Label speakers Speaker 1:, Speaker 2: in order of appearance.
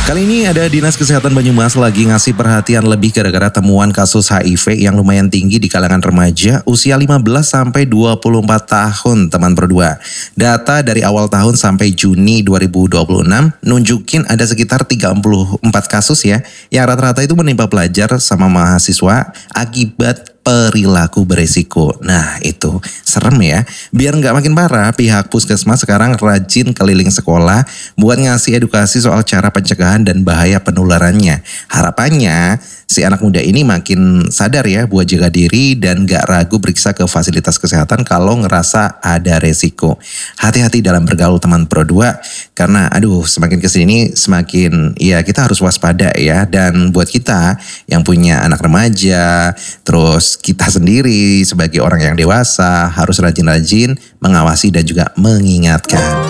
Speaker 1: Kali ini ada Dinas Kesehatan Banyumas lagi ngasih perhatian lebih gara-gara temuan kasus HIV yang lumayan tinggi di kalangan remaja usia 15 sampai 24 tahun teman berdua. Data dari awal tahun sampai Juni 2026 nunjukin ada sekitar 34 kasus ya, yang rata-rata itu menimpa pelajar sama mahasiswa akibat perilaku beresiko. Nah itu serem ya. Biar nggak makin parah, pihak puskesmas sekarang rajin keliling sekolah buat ngasih edukasi soal cara pencegahan dan bahaya penularannya. Harapannya si anak muda ini makin sadar ya buat jaga diri dan nggak ragu periksa ke fasilitas kesehatan kalau ngerasa ada resiko. Hati-hati dalam bergaul teman Pro 2 karena semakin kesini semakin ya kita harus waspada ya. Dan buat kita yang punya anak remaja, terus kita sendiri sebagai orang yang dewasa harus rajin-rajin mengawasi dan juga mengingatkan.